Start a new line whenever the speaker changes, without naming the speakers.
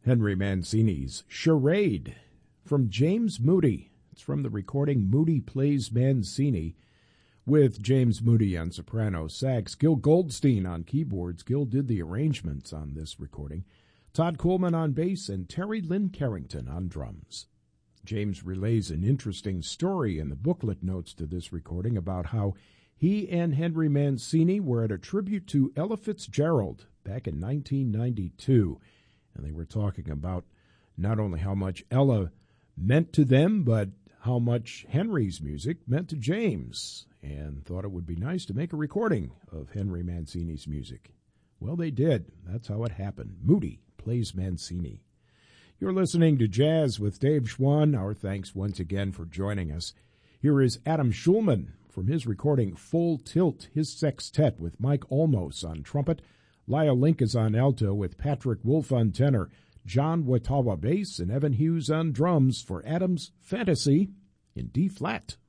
Henry Mancini's Charade from James Moody. It's from the recording Moody Plays Mancini, with James Moody on soprano sax, Gil Goldstein on keyboards. Gil did the arrangements on this recording. Todd Coleman on bass and Terry Lynn Carrington on drums. James relays an interesting story in the booklet notes to this recording about how he and Henry Mancini were at a tribute to Ella Fitzgerald back in 1992. And they were talking about not only how much Ella meant to them, but how much Henry's music meant to James, and thought it would be nice to make a recording of Henry Mancini's music. Well, they did. That's how it happened. Moody Plays Mancini. You're listening to Jazz with Dave Schwann. Our thanks once again for joining us. Here is Adam Schulman from his recording Full Tilt, his sextet with Mike Olmos on trumpet, Lyle Link is on alto with Patrick Wolf on tenor, John Watawa bass, and Evan Hughes on drums for Adam's Fantasy in D-flat.